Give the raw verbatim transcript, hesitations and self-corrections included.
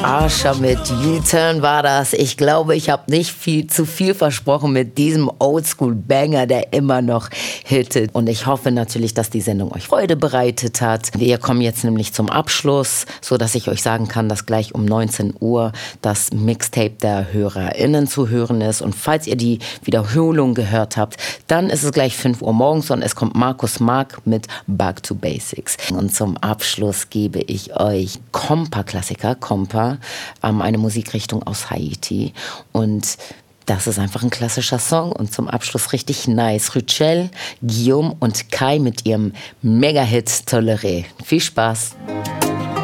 Asha mit U-Turn war das. Ich glaube, ich habe nicht viel zu viel versprochen mit diesem Oldschool-Banger, der immer noch hittet. Und ich hoffe natürlich, dass die Sendung euch Freude bereitet hat. Wir kommen jetzt nämlich zum Abschluss, so dass ich euch sagen kann, dass gleich um neunzehn Uhr das Mixtape der HörerInnen zu hören ist. Und falls ihr die Wiederholung gehört habt, dann ist es gleich fünf Uhr morgens und es kommt Markus Mark mit Back to Basics. Und zum Abschluss gebe ich euch Kompa-Klassiker, Kompa, ähm, eine Musikrichtung aus Haiti. Und das ist einfach ein klassischer Song und zum Abschluss richtig nice. Rachel, Guillaume und Kai mit ihrem Mega-Hit Toléré. Viel Spaß!